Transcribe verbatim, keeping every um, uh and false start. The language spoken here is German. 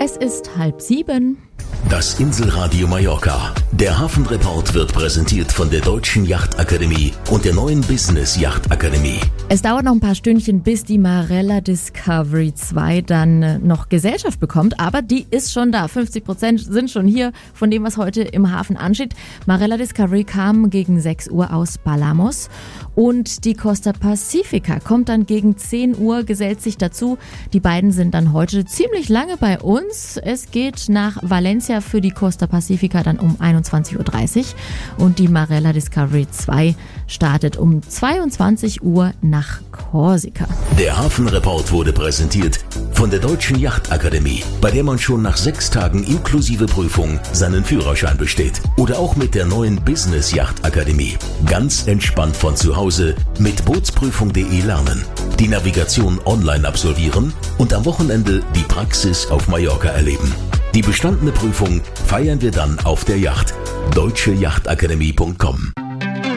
Es ist halb sieben. Das Inselradio Mallorca. Der Hafenreport wird präsentiert von der Deutschen Yachtakademie und der neuen Business Yachtakademie. Es dauert noch ein paar Stündchen, bis die Marella Discovery zwei dann noch Gesellschaft bekommt, aber die ist schon da. fünfzig Prozent sind schon hier von dem, was heute im Hafen ansteht. Marella Discovery kam gegen sechs Uhr aus Balamos und die Costa Pacifica kommt dann gegen zehn Uhr, gesellt sich dazu. Die beiden sind dann heute ziemlich lange bei uns. Es geht nach Valencia für die Costa Pacifica dann um einundzwanzig Uhr dreißig und die Marella Discovery zwei startet um zweiundzwanzig Uhr nach Korsika. Der Hafenreport wurde präsentiert von der Deutschen Yachtakademie, bei der man schon nach sechs Tagen inklusive Prüfung seinen Führerschein besteht. Oder auch mit der neuen Business Yachtakademie. Ganz entspannt von zu Hause mit bootsprüfung punkt de lernen, die Navigation online absolvieren und am Wochenende die Praxis auf Mallorca erleben. Die bestandene Prüfung feiern wir dann auf der Yacht. deutsche yachtakademie punkt com